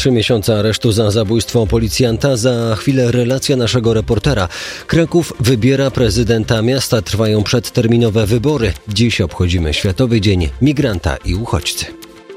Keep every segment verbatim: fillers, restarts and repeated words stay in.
Trzy miesiące aresztu za zabójstwo policjanta. Za chwilę relacja naszego reportera. Kraków wybiera prezydenta miasta. Trwają przedterminowe wybory. Dziś obchodzimy Światowy Dzień Migranta i Uchodźcy.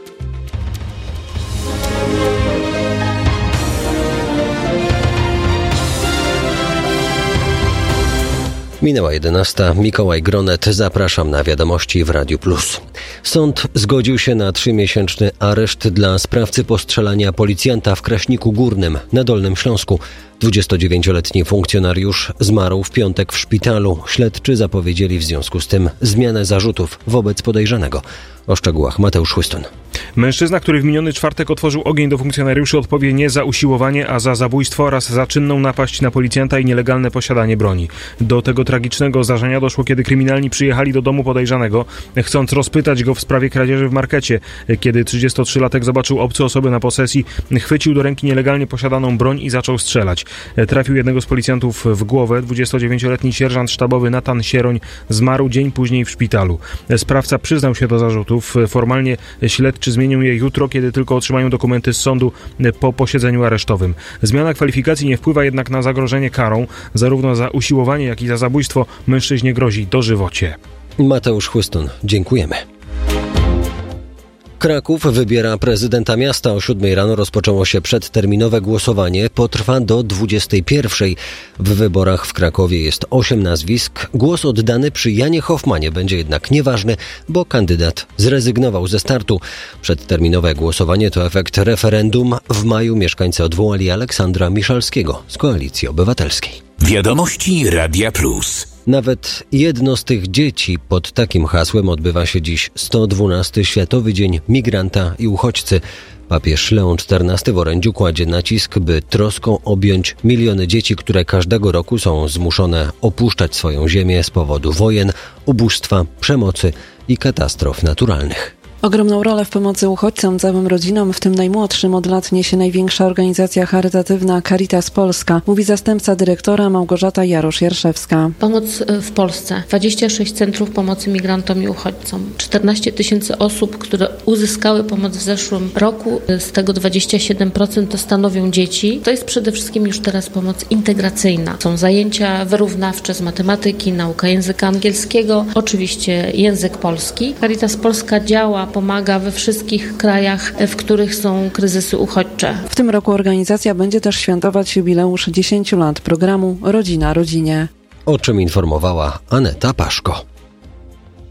Minęła jedenasta. Mikołaj Gronet. Zapraszam na wiadomości w Radiu Plus. Sąd zgodził się na trzymiesięczny areszt dla sprawcy postrzelania policjanta w Kraśniku Górnym na Dolnym Śląsku. dwudziestodziewięcioletni funkcjonariusz zmarł w piątek w szpitalu. Śledczy zapowiedzieli w związku z tym zmianę zarzutów wobec podejrzanego. O szczegółach Mateusz Chłystun. Mężczyzna, który w miniony czwartek otworzył ogień do funkcjonariuszy, odpowie nie za usiłowanie, a za zabójstwo oraz za czynną napaść na policjanta i nielegalne posiadanie broni. Do tego tragicznego zdarzenia doszło, kiedy kryminalni przyjechali do domu podejrzanego, chcąc rozpytać go w sprawie kradzieży w markecie. Kiedy trzydziestotrzylatek zobaczył obce osoby na posesji, chwycił do ręki nielegalnie posiadaną broń i zaczął strzelać. Trafił jednego z policjantów w głowę. dwudziestodziewięcioletni sierżant sztabowy Natan Sieroń zmarł dzień później w szpitalu. Sprawca przyznał się do zarzutów. Formalnie śledczy zmienią je jutro, kiedy tylko otrzymają dokumenty z sądu po posiedzeniu aresztowym. Zmiana kwalifikacji nie wpływa jednak na zagrożenie karą. Zarówno za usiłowanie, jak i za zabójstwo mężczyźnie grozi dożywocie. Mateusz Chłystun, dziękujemy. Kraków wybiera prezydenta miasta. O siódmej rano rozpoczęło się przedterminowe głosowanie. Potrwa do dwudziestej pierwszej. W wyborach w Krakowie jest osiem nazwisk. Głos oddany przy Janie Hoffmanie będzie jednak nieważny, bo kandydat zrezygnował ze startu. Przedterminowe głosowanie to efekt referendum. W maju mieszkańcy odwołali Aleksandra Miszalskiego z Koalicji Obywatelskiej. Wiadomości Radia Plus. Nawet jedno z tych dzieci. Pod takim hasłem odbywa się dziś sto dwunasty Światowy Dzień Migranta i Uchodźcy. Papież Leon czternasty w orędziu kładzie nacisk, by troską objąć miliony dzieci, które każdego roku są zmuszone opuszczać swoją ziemię z powodu wojen, ubóstwa, przemocy i katastrof naturalnych. Ogromną rolę w pomocy uchodźcom, całym rodzinom, w tym najmłodszym, od lat niesie największa organizacja charytatywna Caritas Polska, mówi zastępca dyrektora Małgorzata Jarosz-Jarszewska. Pomoc w Polsce. dwadzieścia sześć centrów pomocy migrantom i uchodźcom. czternaście tysięcy osób, które uzyskały pomoc w zeszłym roku. Z tego dwadzieścia siedem procent to stanowią dzieci. To jest przede wszystkim już teraz pomoc integracyjna. Są zajęcia wyrównawcze z matematyki, nauka języka angielskiego, oczywiście język polski. Caritas Polska działa, pomaga we wszystkich krajach, w których są kryzysy uchodźcze. W tym roku organizacja będzie też świętować jubileusz dziesięciu lat programu Rodzina Rodzinie. O czym informowała Aneta Paszko.